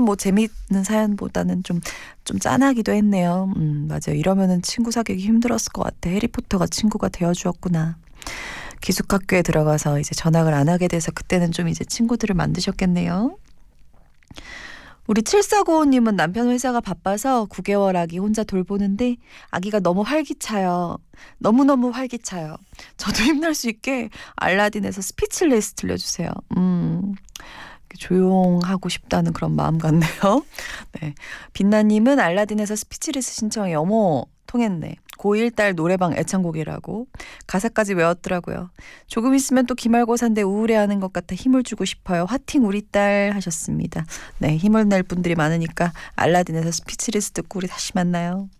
뭐 재미있는 사연보다는 좀 짠하기도 했네요. 맞아요. 이러면은 친구 사귀기 힘들었을 것 같아. 해리포터가 친구가 되어주었구나. 기숙학교에 들어가서 이제 전학을 안 하게 돼서 그때는 좀 이제 친구들을 만드셨겠네요. 우리 7495님은 남편 회사가 바빠서 9개월 아기 혼자 돌보는데 아기가 너무 활기차요. 너무너무 활기차요. 저도 힘날 수 있게 알라딘에서 스피치레스 들려주세요. 조용하고 싶다는 그런 마음 같네요. 네. 빛나님은 알라딘에서 스피치레스 신청해. 어머, 통했네. 고1 딸 노래방 애창곡이라고 가사까지 외웠더라고요. 조금 있으면 또 기말고사인데 우울해하는 것 같아 힘을 주고 싶어요. 화팅 우리 딸 하셨습니다. 네, 힘을 낼 분들이 많으니까 알라딘에서 스피치레스 듣고 우리 다시 만나요.